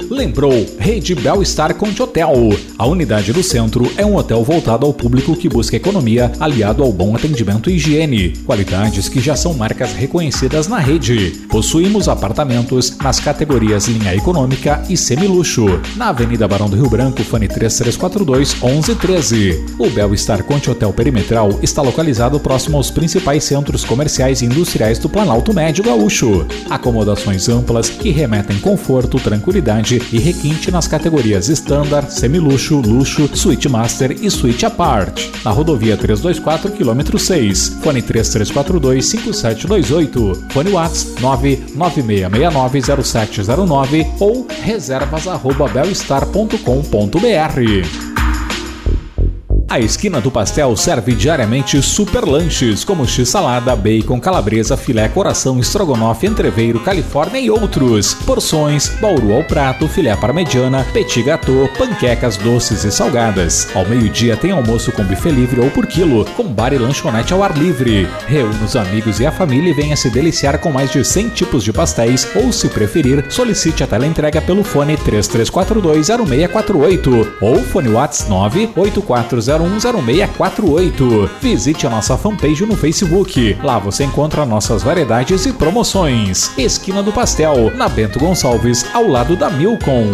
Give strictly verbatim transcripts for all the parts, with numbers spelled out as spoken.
Lembrou Rede Bel-Estar Conte Hotel. A unidade do centro é um hotel voltado ao público que busca economia, aliado ao bom atendimento e higiene. Qualidades que já são marcas reconhecidas na rede. Possuímos apartamentos nas categorias linha econômica e semiluxo. Na Avenida Barão do Rio Branco, fone três três quatro dois, onze treze. O Bel-Estar Conte Hotel Perimetral está localizado próximo aos principais centros comerciais e industriais do Planalto Médio Gaúcho. Acomodações amplas que remetem conforto, tranquilidade e requinte nas categorias Standard, Semiluxo, Luxo, Suite Master e Suite Apart. Na rodovia trezentos e vinte e quatro, quilômetro seis. Fone três três quatro dois, cinco sete dois oito. Fone WhatsApp nove nove seis seis nove zero sete zero nove ou reservas arroba belstar ponto com ponto br. A Esquina do Pastel serve diariamente super lanches como x-salada, bacon, calabresa, filé, coração, estrogonofe, entreveiro, califórnia e outros. Porções, bauru ao prato, filé parmegiana, petit gâteau, panquecas doces e salgadas. Ao meio-dia tem almoço com buffet livre ou por quilo, com bar e lanchonete ao ar livre. Reúna os amigos e a família e venha se deliciar com mais de cem tipos de pastéis ou, se preferir, solicite a teleentrega pelo fone três três quatro dois, zero seis quatro oito ou fone WhatsApp nove oito quatro zero um zero seis quatro oito. Visite a nossa fanpage no Facebook. Lá você encontra nossas variedades e promoções. Esquina do Pastel, na Bento Gonçalves, ao lado da Milcom.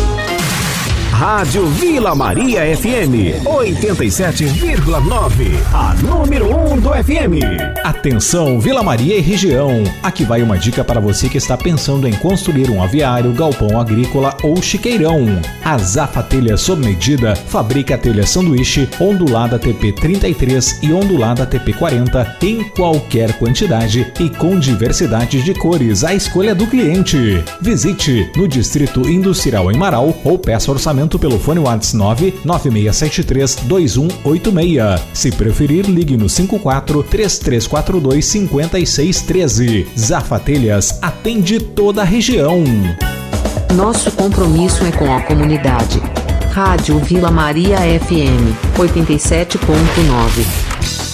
Rádio Vila Maria F M oitenta e sete vírgula nove, a número um do F M. Atenção, Vila Maria e região. Aqui vai uma dica para você que está pensando em construir um aviário, galpão agrícola ou chiqueirão. A Zafa Telha sob medida fabrica telha sanduíche, ondulada T P trinta e três e ondulada T P quarenta em qualquer quantidade e com diversidade de cores, à escolha do cliente. Visite no Distrito Industrial em Marau ou peça orçamento pelo fone WhatsApp nove nove seis sete três dois um oito seis. Se preferir, ligue no cinco quatro três três quatro dois cinco seis um três. Zafa Telhas atende toda a região. Nosso compromisso é com a comunidade. Rádio Vila Maria F M oitenta e sete ponto nove.